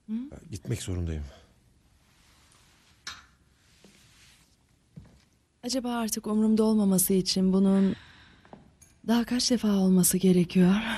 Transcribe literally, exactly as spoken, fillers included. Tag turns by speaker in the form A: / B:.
A: Gitmek zorundayım.
B: Acaba artık umurumda olmaması için bunun daha kaç defa olması gerekiyor?